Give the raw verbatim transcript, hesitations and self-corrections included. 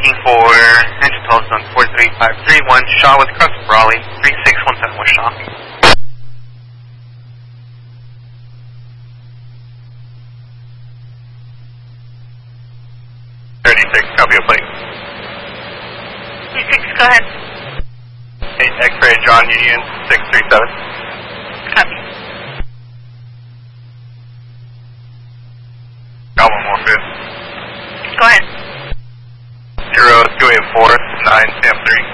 looking for engine twelve on four three five three one Shaw with crest of Raleigh, three six one seven West Shaw. thirty-six, copy your plate. thirty-six, go ahead. Hey, X-ray John Union, six three seven. Copy. Got one more, please. Go ahead. Zero two eight four nine Sam three.